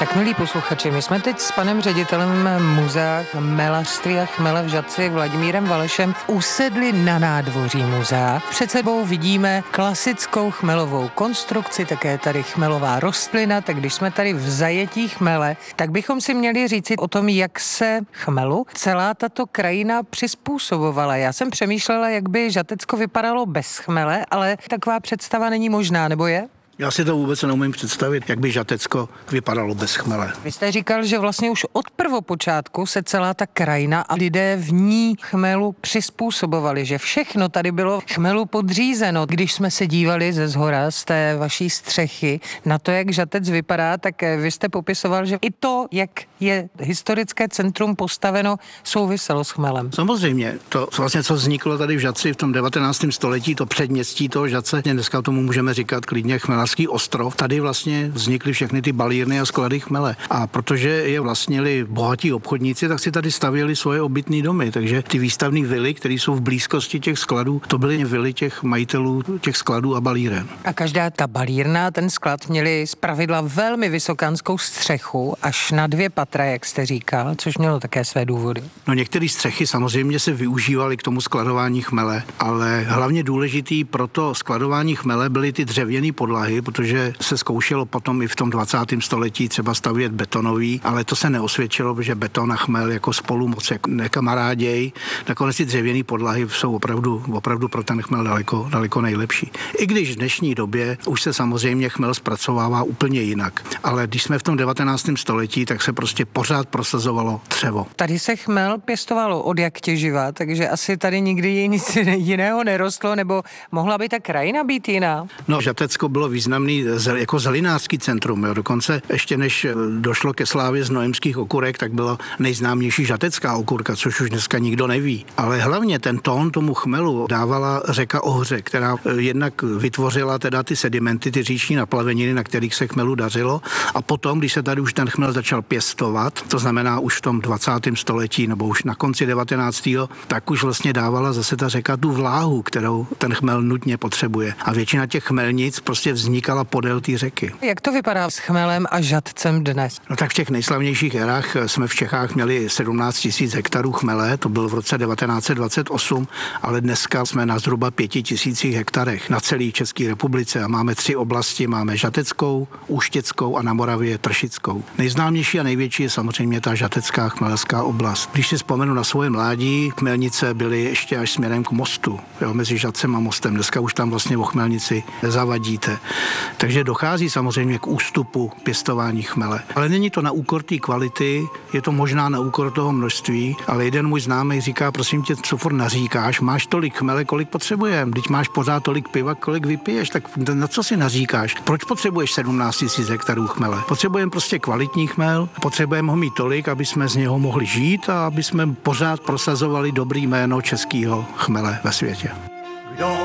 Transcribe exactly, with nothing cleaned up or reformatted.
Tak milí posluchači, my jsme teď s panem ředitelem muzea chmelařství a chmele v Žatci Vladimírem Valešem usedli na nádvoří muzea. Před sebou vidíme klasickou chmelovou konstrukci, také tady chmelová rostlina, tak když jsme tady v zajetí chmele, tak bychom si měli říci o tom, jak se chmelu celá tato krajina přizpůsobovala. Já jsem přemýšlela, jak by Žatecko vypadalo bez chmele, ale taková představa není možná, nebo je? Já si to vůbec neumím představit, jak by Žatecko vypadalo bez chmele. Vy jste říkal, že vlastně už od prvopočátku se celá ta krajina a lidé v ní chmelu přizpůsobovali, že všechno tady bylo chmelu podřízeno. Když jsme se dívali ze zhora z té vaší střechy na to, jak Žatec vypadá, tak vy jste popisoval, že i to, jak je historické centrum postaveno, souviselo s chmelem. Samozřejmě, to vlastně, co vzniklo tady v Žatci v tom devatenáctém století, to předměstí toho Žatce, dneska tomu můžeme říkat klidně Chmelařský ostrov. Tady vlastně vznikly všechny ty balírny a sklady chmele. A protože je vlastnili bohatí obchodníci, tak si tady stavěli svoje obytné domy. Takže ty výstavní vily, které jsou v blízkosti těch skladů, to byly vily těch majitelů těch skladů a balíren. A každá ta balírna, ten sklad měli zpravidla velmi vysokánskou střechu, až na dvě patra, jak jste říkal, což mělo také své důvody. No některé střechy samozřejmě se využívaly k tomu skladování chmele, ale hlavně důležitý pro to skladování chmele byly ty dřevěné podlahy, protože se zkoušelo potom i v tom dvacátém století třeba stavět betonový, ale to se neosvědčilo, protože beton a chmel jako spolu moc jako nekamaráděj. Nakonec ty dřevěné podlahy jsou opravdu, opravdu pro ten chmel daleko, daleko nejlepší. I když v dnešní době už se samozřejmě chmel zpracovává úplně jinak. Ale když jsme v tom devatenáctém století, tak se prostě pořád prosazovalo dřevo. Tady se chmel pěstovalo od jak těživa, takže asi tady nikdy nic jiného nerostlo, nebo mohla by ta krajina být jiná? No, Žatecko bylo významný jako zelinářský centrum. Jo. Dokonce ještě než došlo ke slávě znojemských okurek, tak byla nejznámější žatecká okurka, což už dneska nikdo neví. Ale hlavně ten tón tomu chmelu dávala řeka Ohře, která jednak vytvořila teda ty sedimenty, ty říční naplaveniny, na kterých se chmelu dařilo. A potom, když se tady už ten chmel začal pěstovat, to znamená už v tom dvacátém století nebo už na konci devatenáctého tak už vlastně dávala zase ta řeka tu vláhu, kterou ten chmel nutně potřebuje. A většina těch chmelnic prostě vznikala podél té řeky. Jak to vypadá s chmelem a Žatcem dnes? No tak v těch nejslavnějších erách jsme v Čechách měli sedmnáct tisíc hektarů chmele, to bylo v roce devatenáct set dvacet osm, ale dneska jsme na zhruba pěti tisících hektarech na celé České republice a máme tři oblasti, máme Žateckou, Úštěckou a na Moravě Tršickou. Nejznámější a největší je samozřejmě ta žatecká chmelská oblast. Když si vzpomenu na svoje mládí, chmelnice byly ještě až směrem k mostu, jo, mezi Žatcem a mostem. Dneska už tam vlastně o chmelnici nezavadíte. Takže dochází samozřejmě k ústupu pěstování chmele. Ale není to na úkor té kvality, je to možná na úkor toho množství, ale jeden můj známý říká, prosím tě, co furt naříkáš, máš tolik chmele, kolik potřebujeme, když máš pořád tolik piva, kolik vypiješ, tak na co si naříkáš? Proč potřebuješ sedmnáct tisíc hektarů chmele? Potřebujeme prostě kvalitní chmel, potřebujeme ho mít tolik, aby jsme z něho mohli žít a aby jsme pořád prosazovali dobrý jméno českého chmele ve světě.